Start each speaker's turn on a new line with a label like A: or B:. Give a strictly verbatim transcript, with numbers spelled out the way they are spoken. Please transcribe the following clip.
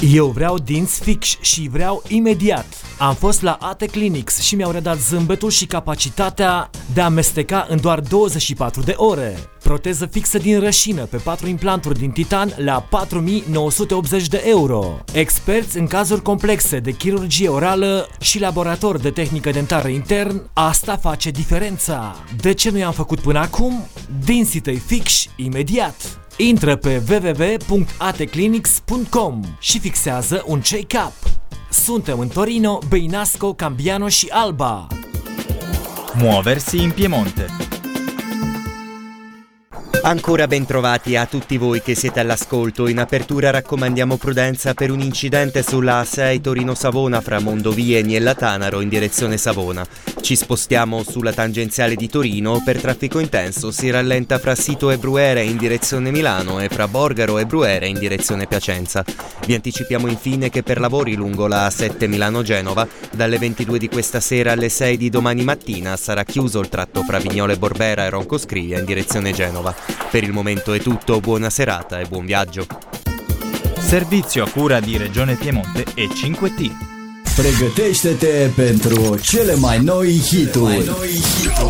A: Eu vreau dinți fix și vreau imediat. Am fost la A T Clinics și mi-au redat zâmbetul și capacitatea de a amesteca în doar douăzeci și patru de ore. Proteză fixă din rășină pe patru implanturi din titan la patru mii nouă sute optzeci de euro. Experți în cazuri complexe de chirurgie orală și laborator de tehnică dentară intern, asta face diferența. De ce nu i-am făcut până acum? Dinții tăi fix imediat. Intră pe w w w punct a t clinics punct com și fixează un check-up. Suntem în Torino, Beinasco, Cambiano și Alba.
B: Muoversi in Piemonte.
C: Ancora ben trovati a tutti voi che siete all'ascolto. In apertura raccomandiamo prudenza per un incidente sulla A sei Torino-Savona fra Mondovì e Niella-Tanaro in direzione Savona. Ci spostiamo sulla tangenziale di Torino, per traffico intenso si rallenta fra Sito e Bruere in direzione Milano e fra Borgaro e Bruere in direzione Piacenza. Vi anticipiamo infine che per lavori lungo la A sette Milano-Genova dalle ventidue di questa sera alle sei di domani mattina sarà chiuso il tratto fra Vignola e Borbera e Roncoscrivia in direzione Genova. Per il momento è tutto, buona serata e buon viaggio.
B: Servizio a cura di Regione Piemonte e cinque T.
D: Pregătește-te pentru cele mai noi hituri.